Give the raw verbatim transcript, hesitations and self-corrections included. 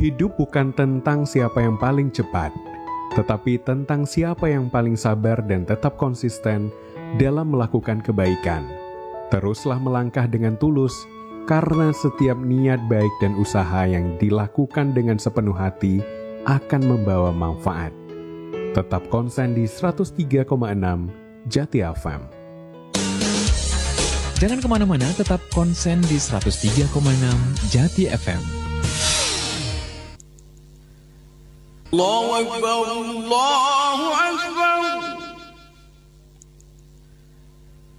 Hidup bukan tentang siapa yang paling cepat, tetapi tentang siapa yang paling sabar dan tetap konsisten dalam melakukan kebaikan. Teruslah melangkah dengan tulus, karena setiap niat baik dan usaha yang dilakukan dengan sepenuh hati akan membawa manfaat. Tetap konsen di seratus tiga koma enam Jati F M. Jangan kemana-mana, tetap konsen di seratus tiga koma enam Jati F M. Allahu Akbar, Allahu Akbar.